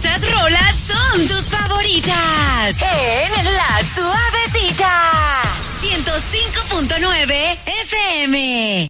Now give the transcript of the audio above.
Estas rolas son tus favoritas. En La Suavecita. 105.9 FM.